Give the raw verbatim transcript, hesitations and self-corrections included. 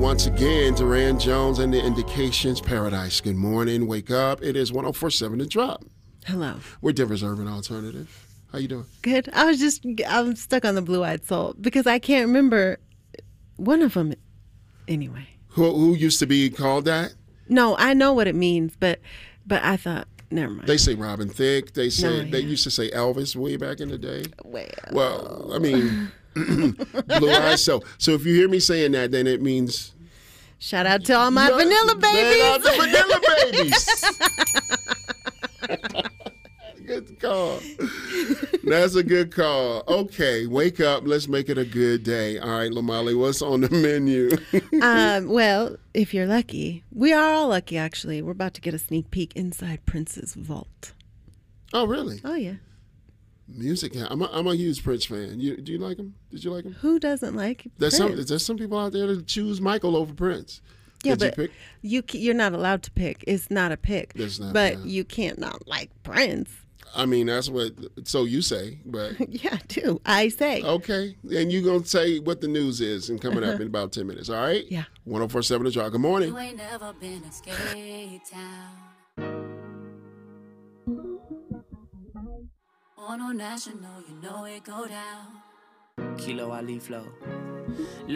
once again, Duran Jones and the Indications, Paradise. Good morning. Wake up. It is one oh four point seven The Drop. Hello. We're Denver's Urban Alternative. How you doing? Good. I was just, I'm stuck on the Blue-Eyed Soul because I can't remember one of them anyway. Who, who used to be called that? No, I know what it means, but but I thought, never mind. They say Robin Thicke. They say No, yeah. They used to say Elvis way back in the day. Well, Well, I mean, Blue Eyes. So, so if you hear me saying that, then it means shout out to all my No, vanilla babies. Shout out to vanilla babies. Good call. That's a good call. Okay, wake up. Let's make it a good day. All right, Lamali, what's on the menu? um, well, if you're lucky, we are all lucky, actually. We're about to get a sneak peek inside Prince's vault. Oh, really? Oh, yeah. Music. I'm a, I'm a huge Prince fan. You, do you like him? Did you like him? Who doesn't like There's Prince? some. There's some people out there that choose Michael over Prince. Yeah, Did but you pick? you, c- you're not allowed to pick. It's not a pick. It's not, but yeah. you can't not like Prince. I mean, that's what. So you say, but Yeah, I do. I say. okay. And you gonna say what the news is, and coming up in about ten minutes. All right. Yeah. one oh four point seven The Drop. Good morning. You ain't never been a skate town. On a national, you know it go down. Kilo Ali flow.